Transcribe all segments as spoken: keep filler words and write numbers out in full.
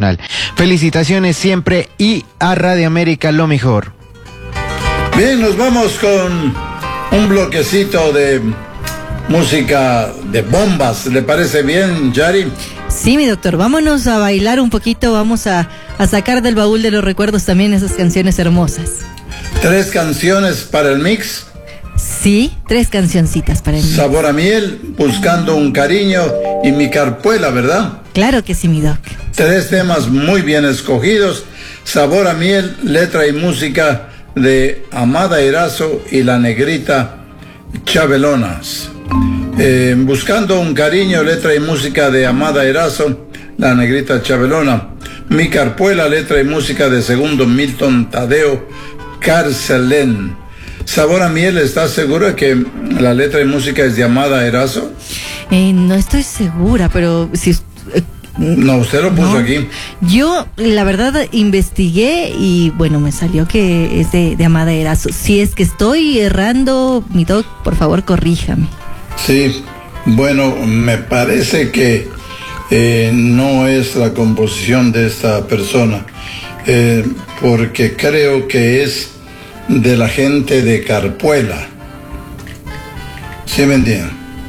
Nacional. Felicitaciones siempre y a Radio América lo mejor. Bien, nos vamos con un bloquecito de música de bombas. ¿Le parece bien, Yari? Sí, mi doctor, vámonos a bailar un poquito, vamos a, a sacar del baúl de los recuerdos también esas canciones hermosas. Tres canciones para el mix. Sí, tres cancioncitas para el mix. Sabor a miel, Buscando un cariño y Mi carpuela, ¿verdad? Claro que sí, mi doc. Tres temas muy bien escogidos. Sabor a miel, letra y música de Amada Erazo y La Negrita Chabelonas. Eh, Buscando un cariño, letra y música de Amada Erazo, La Negrita Chabelona. Mi carpuela, letra y música de Segundo Milton Tadeo Carcelén. Sabor a miel, ¿estás seguro de que la letra y música es de Amada Erazo? Eh, no estoy segura, pero si... Eh, no, usted lo puso no. aquí. Yo, la verdad, investigué y, bueno, me salió que es de, de Amada Erazo. Si es que estoy errando, mi doc, por favor, corríjame. Sí, bueno, me parece que eh, no es la composición de esta persona, eh, porque creo que es de la gente de Carpuela. ¿Sí me entienden?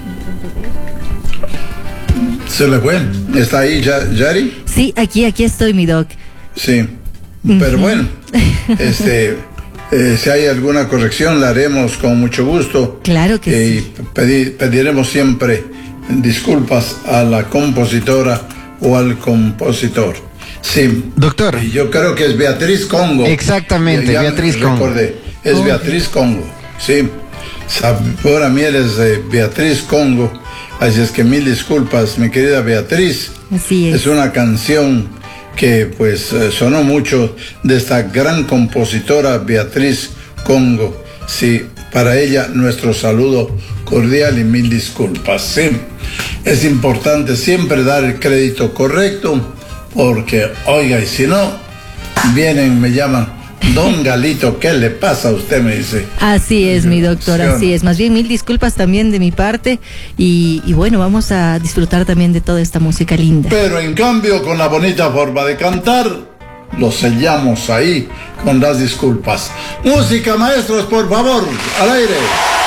¿Se le fue? ¿Está ahí, Yari? Sí, aquí, aquí estoy, mi doc. Sí, pero uh-huh. bueno, este... Eh, si hay alguna corrección la haremos con mucho gusto. Claro que eh, sí. Y pedir, pediremos siempre disculpas a la compositora o al compositor. Sí. Doctor. Y yo creo que es Beatriz Congo. Exactamente, ya Beatriz Congo. Recordé, es oh, Beatriz Congo. Sí. Sabor a miel es de Beatriz Congo. Así es que mil disculpas, mi querida Beatriz. Así es. Es una canción que pues sonó mucho de esta gran compositora Beatriz Congo. Sí, para ella nuestro saludo cordial y mil disculpas. Sí, es importante siempre dar el crédito correcto, porque, oiga, y si no, vienen, me llaman, Don Galito, ¿qué le pasa a usted? Me dice. Así es, mi doctor, así es. Más bien, mil disculpas también de mi parte. Y, y bueno, vamos a disfrutar también de toda esta música linda. Pero en cambio, con la bonita forma de cantar, lo sellamos ahí con las disculpas. Música, maestros, por favor, al aire.